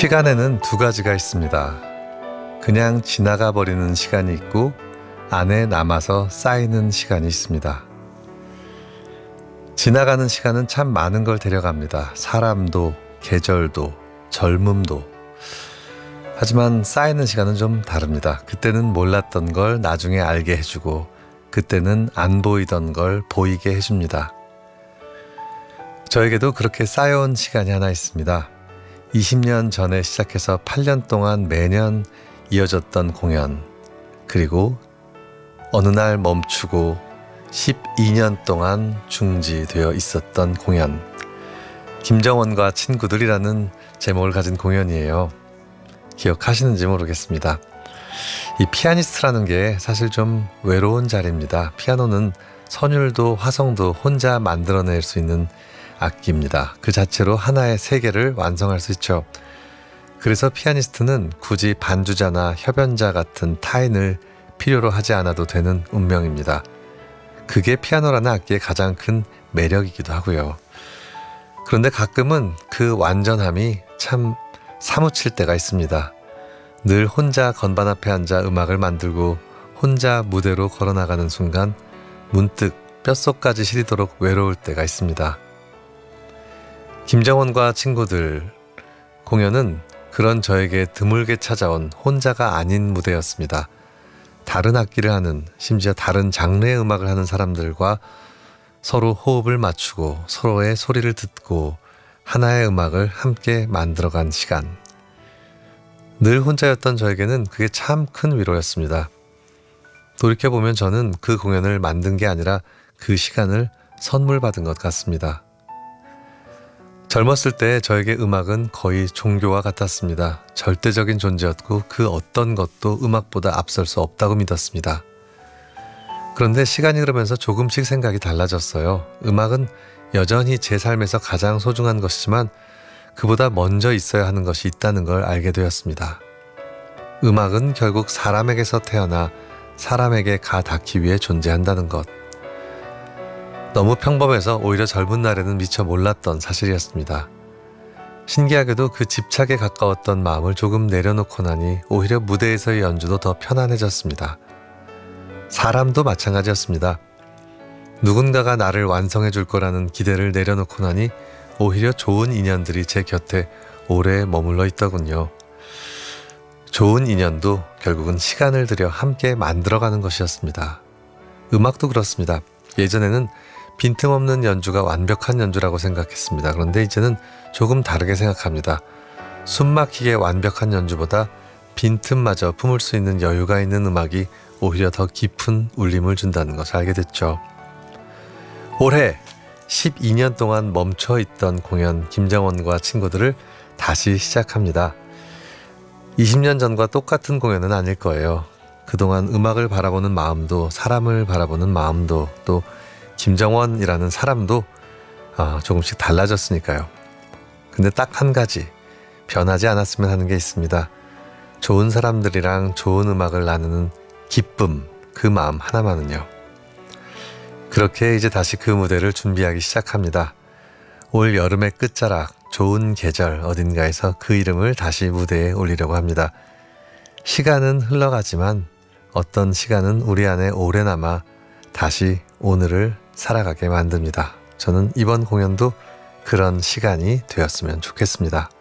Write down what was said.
시간에는 두 가지가 있습니다. 그냥 지나가 버리는 시간이 있고 안에 남아서 쌓이는 시간이 있습니다. 지나가는 시간은 참 많은 걸 데려갑니다. 사람도, 계절도, 젊음도. 하지만 쌓이는 시간은 좀 다릅니다. 그때는 몰랐던 걸 나중에 알게 해주고 그때는 안 보이던 걸 보이게 해줍니다. 저에게도 그렇게 쌓여온 시간이 하나 있습니다. 20년 전에 시작해서 8년 동안 매년 이어졌던 공연, 그리고 어느 날 멈추고 12년 동안 중지되어 있었던 공연, 김정원과 친구들이라는 제목을 가진 공연이에요. 기억하시는지 모르겠습니다. 이 피아니스트라는 게 사실 좀 외로운 자리입니다. 피아노는 선율도 화성도 혼자 만들어낼 수 있는 악기입니다. 그 자체로 하나의 세계를 완성할 수 있죠. 그래서 피아니스트는 굳이 반주자나 협연자 같은 타인을 필요로 하지 않아도 되는 운명입니다. 그게 피아노라는 악기의 가장 큰 매력이기도 하고요. 그런데 가끔은 그 완전함이 참 사무칠 때가 있습니다. 늘 혼자 건반 앞에 앉아 음악을 만들고 혼자 무대로 걸어나가는 순간 문득 뼛속까지 시리도록 외로울 때가 있습니다. 김정원과 친구들 공연은 그런 저에게 드물게 찾아온 혼자가 아닌 무대였습니다. 다른 악기를 하는, 심지어 다른 장르의 음악을 하는 사람들과 서로 호흡을 맞추고 서로의 소리를 듣고 하나의 음악을 함께 만들어간 시간. 늘 혼자였던 저에게는 그게 참 큰 위로였습니다. 돌이켜보면 저는 그 공연을 만든 게 아니라 그 시간을 선물 받은 것 같습니다. 젊었을 때 저에게 음악은 거의 종교와 같았습니다. 절대적인 존재였고 그 어떤 것도 음악보다 앞설 수 없다고 믿었습니다. 그런데 시간이 흐르면서 조금씩 생각이 달라졌어요. 음악은 여전히 제 삶에서 가장 소중한 것이지만 그보다 먼저 있어야 하는 것이 있다는 걸 알게 되었습니다. 음악은 결국 사람에게서 태어나 사람에게 가 닿기 위해 존재한다는 것. 너무 평범해서 오히려 젊은 날에는 미처 몰랐던 사실이었습니다. 신기하게도 그 집착에 가까웠던 마음을 조금 내려놓고 나니 오히려 무대에서의 연주도 더 편안해졌습니다. 사람도 마찬가지였습니다. 누군가가 나를 완성해 줄 거라는 기대를 내려놓고 나니 오히려 좋은 인연들이 제 곁에 오래 머물러 있더군요. 좋은 인연도 결국은 시간을 들여 함께 만들어가는 것이었습니다. 음악도 그렇습니다. 예전에는 빈틈없는 연주가 완벽한 연주라고 생각했습니다. 그런데 이제는 조금 다르게 생각합니다. 숨막히게 완벽한 연주보다 빈틈마저 품을 수 있는 여유가 있는 음악이 오히려 더 깊은 울림을 준다는 것을 알게 됐죠. 올해 12년 동안 멈춰있던 공연 김정원과 친구들을 다시 시작합니다. 20년 전과 똑같은 공연은 아닐 거예요. 그동안 음악을 바라보는 마음도 사람을 바라보는 마음도 또 김정원이라는 사람도 조금씩 달라졌으니까요. 근데 딱 한 가지 변하지 않았으면 하는 게 있습니다. 좋은 사람들이랑 좋은 음악을 나누는 기쁨, 그 마음 하나만은요. 그렇게 이제 다시 그 무대를 준비하기 시작합니다. 올 여름의 끝자락, 좋은 계절 어딘가에서 그 이름을 다시 무대에 올리려고 합니다. 시간은 흘러가지만 어떤 시간은 우리 안에 오래 남아 다시 오늘을 살아가게 만듭니다. 저는 이번 공연도 그런 시간이 되었으면 좋겠습니다.